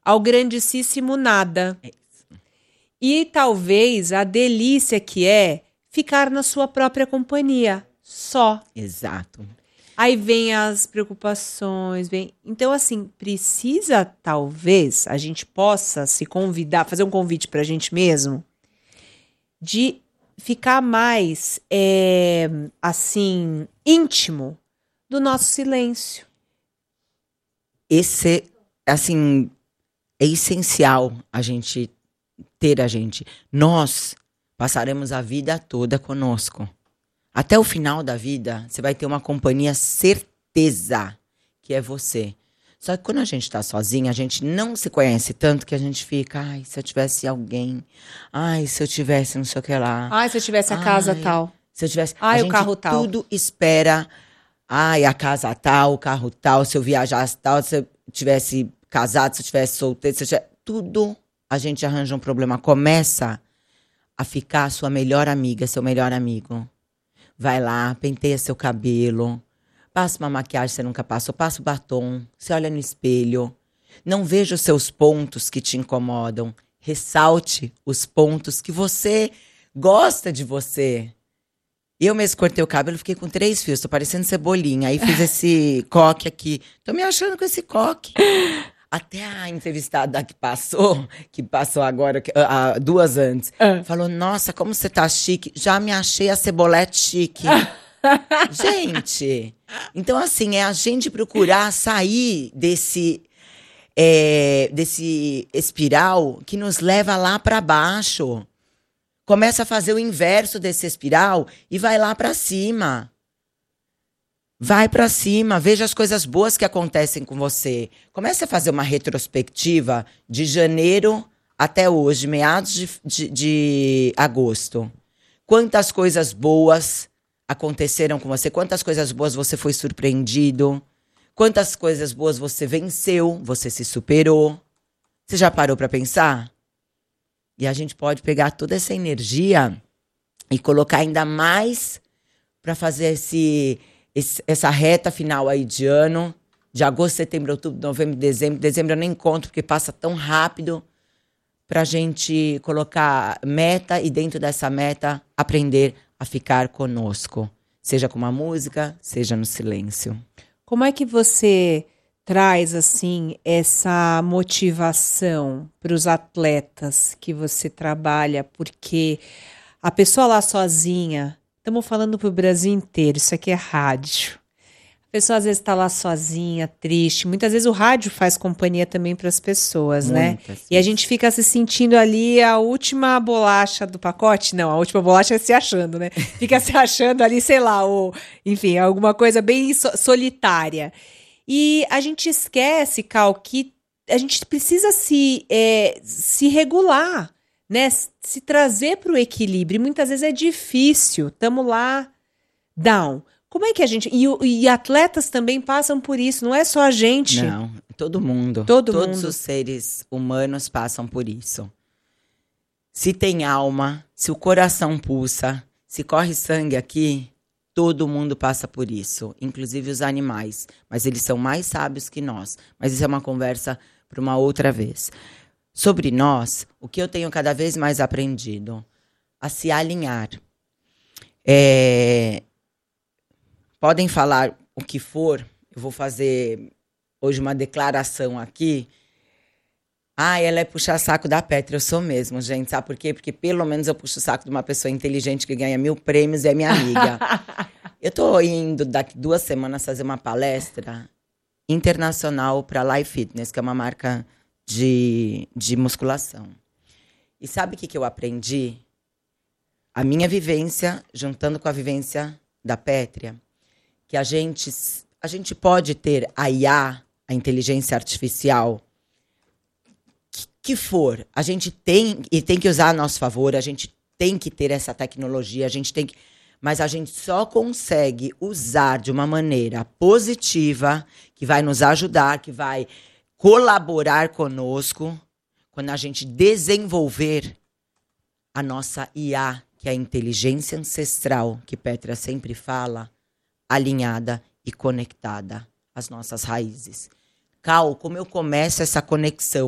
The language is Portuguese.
ao grandíssimo nada. É isso. E talvez a delícia que é ficar na sua própria companhia, só. Exato. Aí vem as preocupações, vem... Então, assim, precisa, talvez, a gente possa se convidar, fazer um convite pra gente mesmo, de ficar mais, assim, íntimo do nosso silêncio. Esse, assim, é essencial a gente ter a gente. Nós passaremos a vida toda conosco. Até o final da vida, você vai ter uma companhia, certeza que é você. Só que quando a gente tá sozinha, a gente não se conhece tanto que a gente fica, ai, se eu tivesse alguém, ai, se eu tivesse não sei o que lá. Ai, se eu tivesse a casa Ai, tal. Se eu tivesse... Ai, a o gente carro tal. tudo espera, ai, a casa tal, o carro tal, se eu viajasse tal, se eu tivesse casado, se eu tivesse solteiro, se eu tivesse... Tudo a gente arranja um problema. Começa a ficar sua melhor amiga, seu melhor amigo. Vai lá, penteia seu cabelo, passa uma maquiagem que você nunca passou, passa o batom, você olha no espelho. Não veja os seus pontos que te incomodam. Ressalte os pontos que você gosta de você. Eu mesmo cortei o cabelo, fiquei com 3 fios, tô parecendo cebolinha. Aí fiz esse coque aqui. Tô me achando com esse coque. Até a entrevistada que passou agora, 2 antes, falou, nossa, como você tá chique. Já me achei a cebolete chique. Gente, então assim, é a gente procurar sair desse espiral que nos leva lá pra baixo. Começa a fazer o inverso desse espiral e vai lá pra cima. Vai pra cima, veja as coisas boas que acontecem com você. Comece a fazer uma retrospectiva de janeiro até hoje, meados de agosto. Quantas coisas boas aconteceram com você? Quantas coisas boas você foi surpreendido? Quantas coisas boas você venceu? Você se superou? Você já parou pra pensar? E a gente pode pegar toda essa energia e colocar ainda mais pra fazer essa reta final aí de ano, de agosto, setembro, outubro, novembro, dezembro. Dezembro eu nem conto, porque passa tão rápido, pra gente colocar meta e dentro dessa meta aprender a ficar conosco. Seja com uma música, seja no silêncio. Como é que você traz, assim, essa motivação para os atletas que você trabalha? Porque a pessoa lá sozinha... Estamos falando para o Brasil inteiro, isso aqui é rádio. A pessoa às vezes está lá sozinha, triste. Muitas vezes o rádio faz companhia também para as pessoas, né? E a gente fica se sentindo ali a última bolacha do pacote. Não, a última bolacha é se achando, né? Fica se achando ali, sei lá, ou, enfim, alguma coisa bem solitária. E a gente esquece, Cal, que a gente precisa se regular, né, se trazer para o equilíbrio. Muitas vezes é difícil, estamos lá down. Como é que a gente... E atletas também passam por isso, não é só a gente. Não, todo mundo. Todos os seres humanos passam por isso. Se tem alma, se o coração pulsa, se corre sangue aqui, todo mundo passa por isso, inclusive os animais. Mas eles são mais sábios que nós. Mas isso é uma conversa para uma outra vez. Sobre nós, o que eu tenho cada vez mais aprendido? A se alinhar. Podem falar o que for, eu vou fazer hoje uma declaração aqui. Ela é puxar saco da Petra, eu sou mesmo, gente. Sabe por quê? Porque pelo menos eu puxo o saco de uma pessoa inteligente que ganha 1000 prêmios e é minha amiga. Eu tô indo daqui 2 semanas fazer uma palestra internacional para Life Fitness, que é uma marca de musculação. E sabe o que eu aprendi? A minha vivência, juntando com a vivência da Pétria, que a gente pode ter a IA, a inteligência artificial, que for. A gente tem que usar a nosso favor, a gente tem que ter essa tecnologia, mas a gente só consegue usar de uma maneira positiva, que vai nos ajudar, que vai colaborar conosco, quando a gente desenvolver a nossa IA, que é a inteligência ancestral, que Petra sempre fala, alinhada e conectada às nossas raízes. Cal, como eu começo essa conexão?